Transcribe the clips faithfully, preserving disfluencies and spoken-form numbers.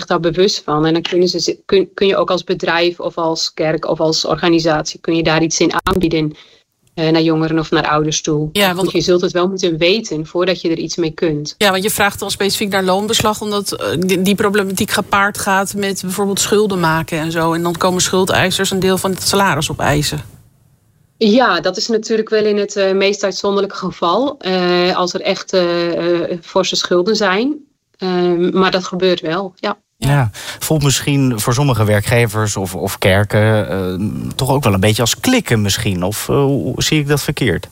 daar bewust van. En dan kunnen ze, kun, kun je ook als bedrijf of als kerk of als organisatie, kun je daar iets in aanbieden uh, naar jongeren of naar ouders toe. Ja, want je zult het wel moeten weten voordat je er iets mee kunt. Ja, want je vraagt dan specifiek naar loonbeslag, omdat uh, die, die problematiek gepaard gaat met bijvoorbeeld schulden maken en zo. En dan komen schuldeisers een deel van het salaris opeisen. Ja, dat is natuurlijk wel in het uh, meest uitzonderlijke geval. Uh, als er echt uh, uh, forse schulden zijn. Uh, maar dat gebeurt wel, ja. Ja, voelt misschien voor sommige werkgevers of, of kerken uh, toch ook wel een beetje als klikken misschien. Of uh, hoe zie ik dat verkeerd?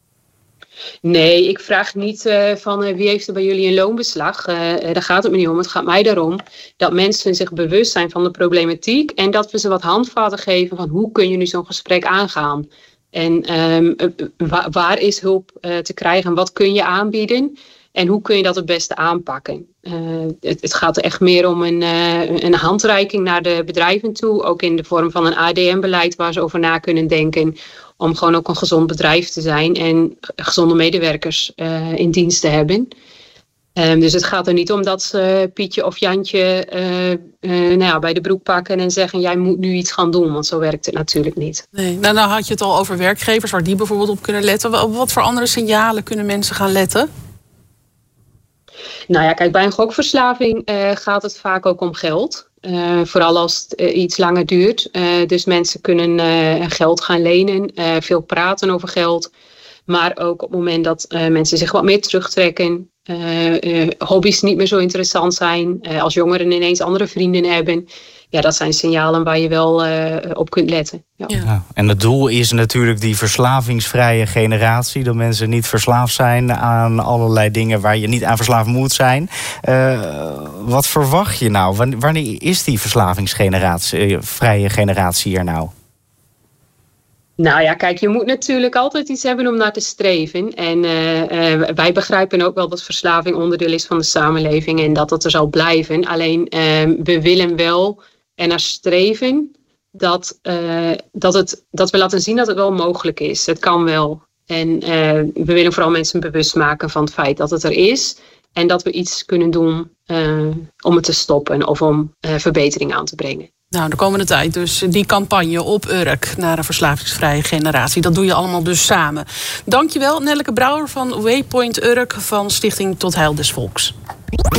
Nee, ik vraag niet uh, van uh, wie heeft er bij jullie een loonbeslag. Uh, uh, daar gaat het me niet om. Het gaat mij daarom dat mensen zich bewust zijn van de problematiek. En dat we ze wat handvaten geven van hoe kun je nu zo'n gesprek aangaan. En um, waar, waar is hulp uh, te krijgen en wat kun je aanbieden? En hoe kun je dat het beste aanpakken? Uh, het, het gaat er echt meer om een, uh, een handreiking naar de bedrijven toe. Ook in de vorm van een A D M-beleid waar ze over na kunnen denken. Om gewoon ook een gezond bedrijf te zijn en gezonde medewerkers uh, in dienst te hebben. Um, dus het gaat er niet om dat ze Pietje of Jantje uh, uh, nou ja, bij de broek pakken en zeggen jij moet nu iets gaan doen. Want zo werkt het natuurlijk niet. Nee, nou, nou had je het al over werkgevers waar die bijvoorbeeld op kunnen letten. Op wat voor andere signalen kunnen mensen gaan letten? Nou ja, kijk, bij een gokverslaving uh, gaat het vaak ook om geld. Uh, vooral als het uh, iets langer duurt. Uh, dus mensen kunnen uh, geld gaan lenen, uh, veel praten over geld. Maar ook op het moment dat uh, mensen zich wat meer terugtrekken. Uh, uh, hobby's niet meer zo interessant zijn. Uh, als jongeren ineens andere vrienden hebben. Ja, dat zijn signalen waar je wel uh, op kunt letten. Ja. Ja, en het doel is natuurlijk die verslavingsvrije generatie. Dat mensen niet verslaafd zijn aan allerlei dingen waar je niet aan verslaafd moet zijn. Uh, wat verwacht je nou? Wanneer is die verslavingsvrije generatie er nou? Nou ja, kijk, je moet natuurlijk altijd iets hebben om naar te streven. En uh, uh, wij begrijpen ook wel dat verslaving onderdeel is van de samenleving en dat dat er zal blijven. Alleen uh, we willen wel er naar streven dat, uh, dat, het, dat we laten zien dat het wel mogelijk is. Het kan wel. En uh, we willen vooral mensen bewust maken van het feit dat het er is. En dat we iets kunnen doen uh, om het te stoppen of om uh, verbetering aan te brengen. Nou, de komende tijd dus die campagne op Urk naar een verslavingsvrije generatie. Dat doe je allemaal dus samen. Dankjewel, Nelleke Brouwer van Waypoint Urk van Stichting Tot Heil des Volks.